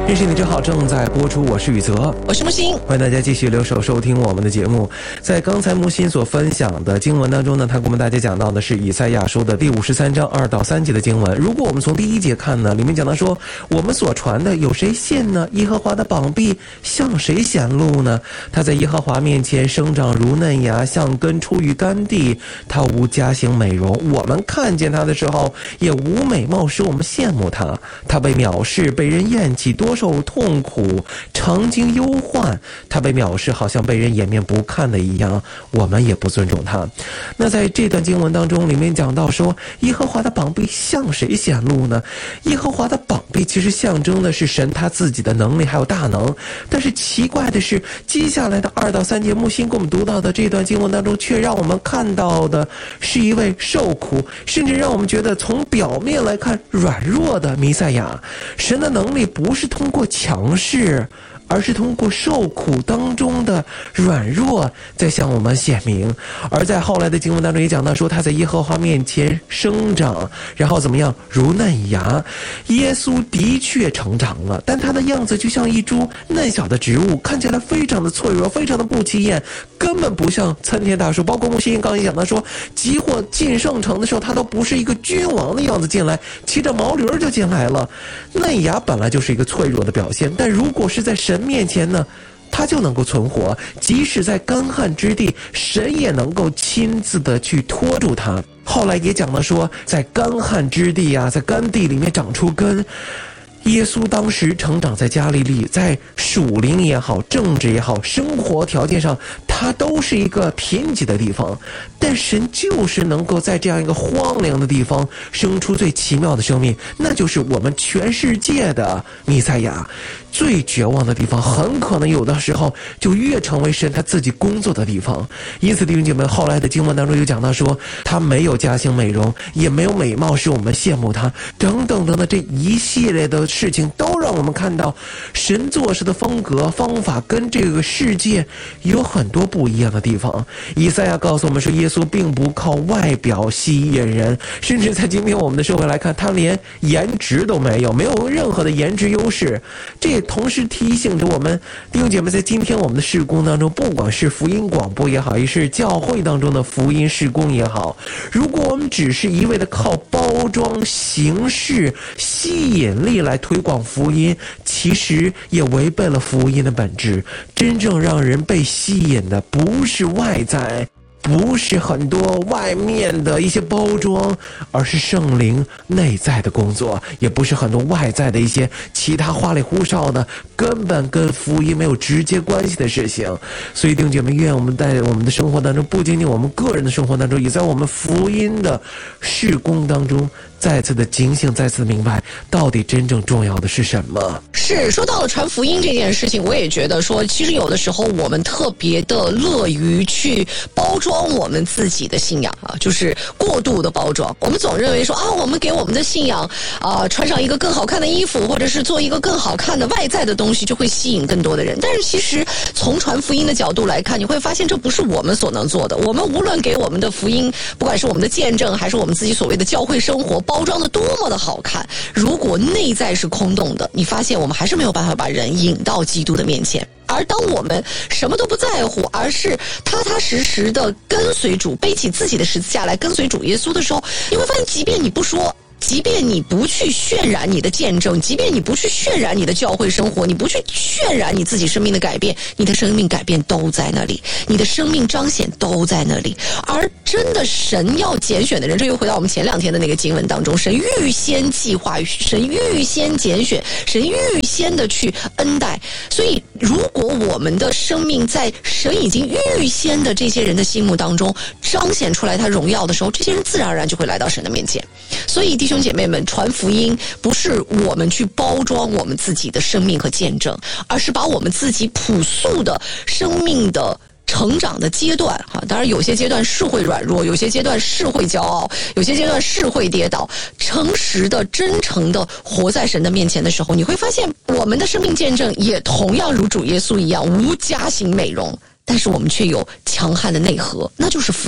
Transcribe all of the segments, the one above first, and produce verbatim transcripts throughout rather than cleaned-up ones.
认识你真好正在播出，我是宇泽， 我是木星， 欢迎大家继续留守收听我们的节目。在刚才木星所分享的经文当中呢，他给我们大家讲到的是以赛亚书的第五十三章二到三节的经文。如果我们从第一节看呢，里面讲到说，我们所传的有谁信呢？耶和华的膀臂向谁显露呢？他在耶和华面前生长如嫩芽，像根出于干地，他无佳形美容。我们看见他的时候，也无美貌使我们羡慕他。他被藐视，被人厌弃，多受痛苦，常经忧患。他被藐视，好像被人掩面不看的一样，我们也不尊重他。那在这段经文当中，里面讲到说，耶和华的膀臂向谁显露呢？耶和华的膀臂其实象征的是神他自己的能力还有大能。但是奇怪的是，接下来的二到三节木星给我们读到的这段经文当中，却让我们看到的是一位受苦，甚至让我们觉得从表面来看软弱的弥赛亚。神的能力不是通过强势，而是通过受苦当中的软弱在向我们显明。而在后来的经文当中也讲到说，他在耶和华面前生长，然后怎么样，如嫩芽。耶稣的确成长了，但他的样子就像一株嫩小的植物，看起来非常的脆弱，非常的不起眼，根本不像参天大树。包括木星刚也讲到说，即或进圣城的时候，他都不是一个君王的样子进来，骑着毛驴就进来了。嫩芽本来就是一个脆弱的表现，但如果是在神面前呢，他就能够存活。即使在干旱之地，神也能够亲自的去拖住他。后来也讲了说，在干旱之地啊，在干地里面长出根。耶稣当时成长在加利利，在属灵也好，政治也好，生活条件上，他都是一个贫瘠的地方。但神就是能够在这样一个荒凉的地方生出最奇妙的生命，那就是我们全世界的弥赛亚。最绝望的地方，很可能有的时候就越成为神他自己工作的地方。因此弟兄姐妹，后来的经文当中有讲到说，他没有佳形美容，也没有美貌使我们羡慕他，等等等等，这一系列的事情都让我们看到神做事的风格方法跟这个世界有很多不一样的地方。以赛亚告诉我们说，耶稣并不靠外表吸引人，甚至在今天我们的社会来看，他连颜值都没有，没有任何的颜值优势。这也同时提醒着我们弟兄姐妹，在今天我们的事工当中，不管是福音广播也好，也是教会当中的福音事工也好，如果我们只是一味的靠包装形式吸引力来推广福音，其实也违背了福音的本质。真正让人被吸引的不是外在，不是很多外面的一些包装，而是圣灵内在的工作，也不是很多外在的一些其他花里胡哨的根本跟福音没有直接关系的事情。所以弟兄姐妹，愿我们在我们的生活当中，不仅仅我们个人的生活当中，也在我们福音的事工当中再次的警醒，再次明白到底真正重要的是什么。 是说到了传福音这件事情，我也觉得说，其实有的时候我们特别的乐于去包装我们自己的信仰啊，就是过度的包装。我们总认为说啊，我们给我们的信仰啊穿上一个更好看的衣服，或者是做一个更好看的外在的东西，就会吸引更多的人。但是其实从传福音的角度来看，你会发现这不是我们所能做的。我们无论给我们的福音，不管是我们的见证，还是我们自己所谓的教会生活，包装的多么的好看，如果内在是空洞的，你发现我们还是没有办法把人引到基督的面前。而当我们什么都不在乎，而是踏踏实实的跟随主，背起自己的十字架来跟随主耶稣的时候，你会发现，即便你不说，即便你不去渲染你的见证，即便你不去渲染你的教会生活，你不去渲染你自己生命的改变，你的生命改变都在那里，你的生命彰显都在那里。而真的神要拣选的人，这又回到我们前两天的那个经文当中，神预先计划，神预先拣选，神预先的去恩待。所以如果我们的生命在神已经预先的这些人的心目当中彰显出来他荣耀的时候，这些人自然而然就会来到神的面前。所以弟兄姐妹们，传福音不是我们去包装我们自己的生命和见证，而是把我们自己朴素的生命的成长的阶段哈，当然有些阶段是会软弱，有些阶段是会骄傲，有些阶段是会跌倒，诚实的真诚的活在神的面前的时候，你会发现我们的生命见证也同样如主耶稣一样无佳形美容，但是我们却有强悍的内核，那就是福音。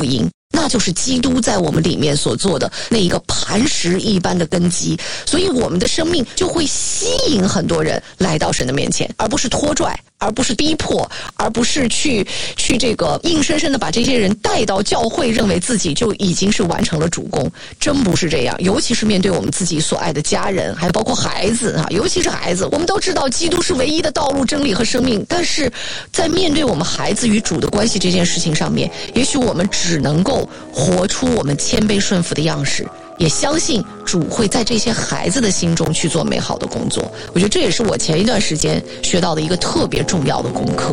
那就是基督在我们里面所做的那一个磐石一般的根基，所以我们的生命就会吸引很多人来到神的面前，而不是拖拽，而不是逼迫，而不是去去这个硬生生的把这些人带到教会，认为自己就已经是完成了主工，真不是这样。尤其是面对我们自己所爱的家人，还包括孩子啊，尤其是孩子，我们都知道基督是唯一的道路、真理和生命，但是在面对我们孩子与主的关系这件事情上面，也许我们只能够活出我们谦卑顺服的样式，也相信主会在这些孩子的心中去做美好的工作。我觉得这也是我前一段时间学到的一个特别重要的功课。